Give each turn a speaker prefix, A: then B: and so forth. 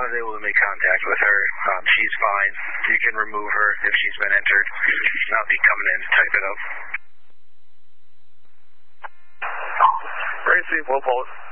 A: was able to make contact with her. She's fine. You can remove her if she's been entered. I'll be coming in to type it up.
B: Racy, we'll post.